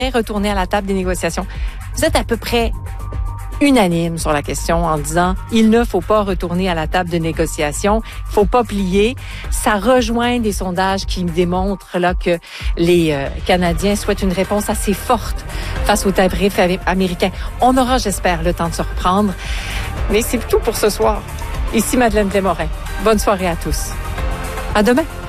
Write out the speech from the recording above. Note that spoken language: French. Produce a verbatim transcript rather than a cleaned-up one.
retourner à la table des négociations. Vous êtes à peu près unanime sur la question en disant il ne faut pas retourner à la table de négociation, il faut pas plier. Ça rejoint des sondages qui démontrent là que les euh, Canadiens souhaitent une réponse assez forte face au tarif américain. On aura, j'espère, le temps de se reprendre. Mais c'est tout pour ce soir. Ici Madeleine Desmorin. Bonne soirée à tous. À demain.